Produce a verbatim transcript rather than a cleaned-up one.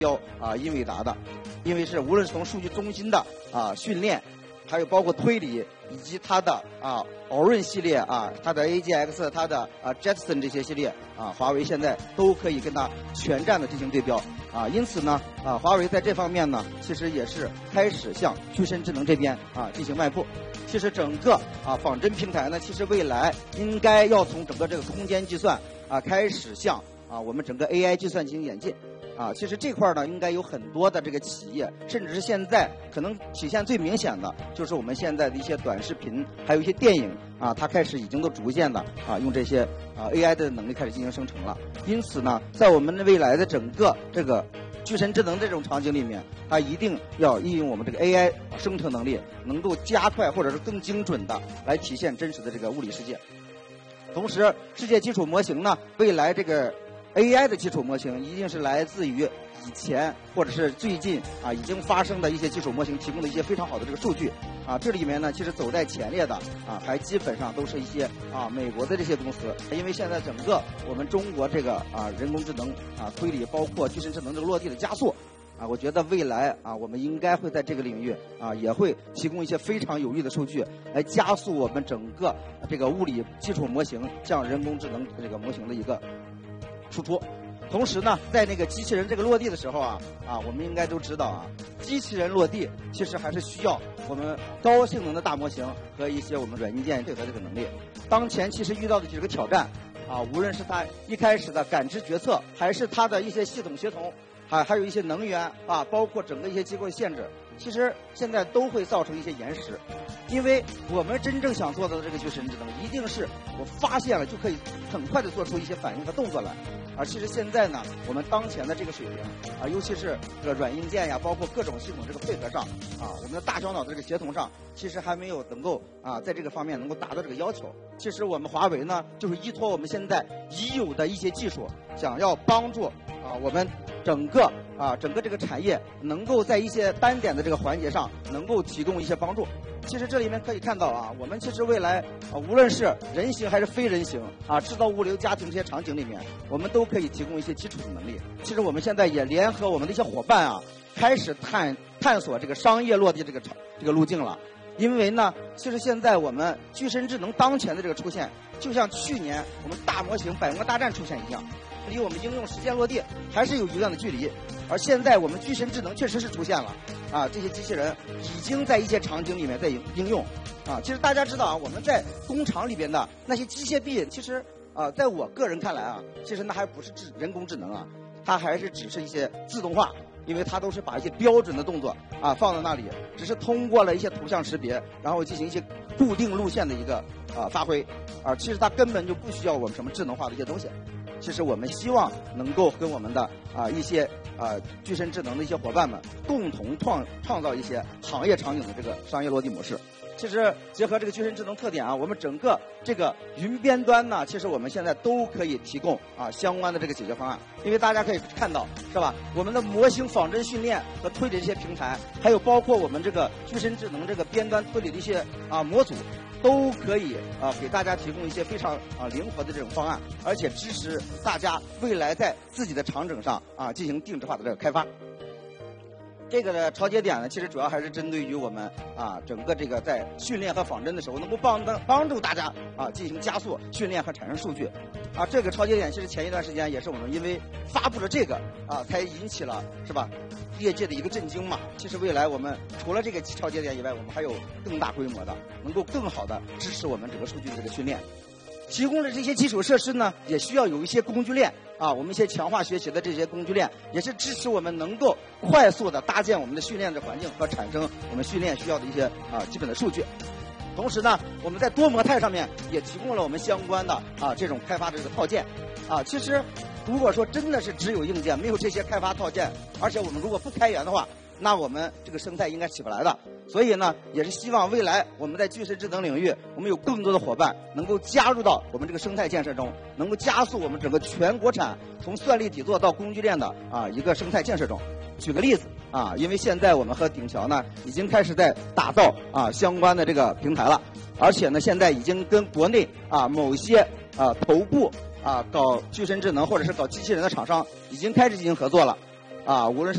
标啊英伟达的，因为是无论是从数据中心的啊训练，还有包括推理，以及它的啊奥润系列啊，它的 A G X， 它的啊 Jetson 这些系列啊，华为现在都可以跟它全站的进行对标啊。因此呢啊，华为在这方面呢，其实也是开始向具身智能这边啊进行迈步。其实整个啊仿真平台呢，其实未来应该要从整个这个空间计算啊开始向啊我们整个 A I 计算进行演进。啊，其实这块呢，应该有很多的这个企业，甚至是现在可能体现最明显的，就是我们现在的一些短视频，还有一些电影啊，它开始已经都逐渐的啊，用这些啊 A I 的能力开始进行生成了。因此呢，在我们的未来的整个这个具身智能这种场景里面，它一定要应用我们这个 A I 生成能力，能够加快或者是更精准的来体现真实的这个物理世界。同时，世界基础模型呢，未来这个 A I 的基础模型一定是来自于以前或者是最近啊已经发生的一些基础模型提供的一些非常好的这个数据啊，这里面呢其实走在前列的啊还基本上都是一些啊美国的这些公司，因为现在整个我们中国这个啊人工智能啊推理包括具身智能这个落地的加速啊，我觉得未来啊我们应该会在这个领域啊也会提供一些非常有益的数据来加速我们整个这个物理基础模型向人工智能这个模型的一个输出。同时呢，在那个机器人这个落地的时候啊，啊，我们应该都知道啊，机器人落地其实还是需要我们高性能的大模型和一些我们软硬件配合这个能力。当前其实遇到的几个挑战啊，无论是它一开始的感知决策，还是它的一些系统协同，还还有一些能源啊，包括整个一些机构的限制，其实现在都会造成一些延时。因为我们真正想做到的这个具身智能，一定是我发现了就可以很快的做出一些反应和动作来。而其实现在呢，我们当前的这个水平啊，尤其是这个软硬件呀，包括各种系统这个配合上啊，我们的大小脑的这个协同上，其实还没有能够啊，在这个方面能够达到这个要求。其实我们华为呢，就是依托我们现在已有的一些技术，想要帮助啊我们整个啊整个这个产业能够在一些单点的这个环节上能够提供一些帮助。其实这里面可以看到啊，我们其实未来啊，无论是人形还是非人形啊，制造、物流、家庭这些场景里面，我们都可以提供一些基础的能力。其实我们现在也联合我们的一些伙伴啊，开始探探索这个商业落地这个这个路径了。因为呢，其实现在我们具身智能当前的这个出现，就像去年我们大模型百模大战出现一样，离我们应用实践落地还是有一段的距离。而现在我们具身智能确实是出现了啊，这些机器人已经在一些场景里面在应用啊。其实大家知道啊，我们在工厂里边的那些机械臂，其实啊，在我个人看来啊，其实那还不是智人工智能啊，它还是只是一些自动化。因为它都是把一些标准的动作啊放在那里，只是通过了一些图像识别，然后进行一些固定路线的一个啊发挥啊，其实它根本就不需要我们什么智能化的一些东西。其实我们希望能够跟我们的啊一些啊具身智能的一些伙伴们共同创创造一些行业场景的这个商业落地模式。其实结合这个具身智能特点啊，我们整个这个云边端呢，其实我们现在都可以提供啊相关的这个解决方案。因为大家可以看到，是吧？我们的模型仿真训练和推理这些平台，还有包括我们这个具身智能这个边端推理的一些啊模组，都可以啊给大家提供一些非常啊灵活的这种方案，而且支持大家未来在自己的场景上啊进行定制化的这个开发。这个的超节点呢，其实主要还是针对于我们啊整个这个在训练和仿真的时候，能够帮帮助大家啊进行加速训练和产生数据。啊，这个超节点其实前一段时间也是我们因为发布了这个啊，才引起了是吧业界的一个震惊嘛。其实未来我们除了这个超节点以外，我们还有更大规模的，能够更好的支持我们整个数据的这个训练。提供的这些基础设施呢，也需要有一些工具链啊，我们一些强化学习的这些工具链，也是支持我们能够快速的搭建我们的训练的环境和产生我们训练需要的一些啊基本的数据。同时呢，我们在多模态上面也提供了我们相关的啊这种开发的这个套件啊。其实如果说真的是只有硬件，没有这些开发套件，而且我们如果不开源的话，那我们这个生态应该起不来的。所以呢，也是希望未来我们在具身智能领域，我们有更多的伙伴能够加入到我们这个生态建设中，能够加速我们整个全国产从算力底座到工具链的啊一个生态建设中。举个例子啊，因为现在我们和鼎桥呢已经开始在打造啊相关的这个平台了，而且呢现在已经跟国内啊某些啊头部啊搞具身智能或者是搞机器人的厂商已经开始进行合作了。 啊，无论是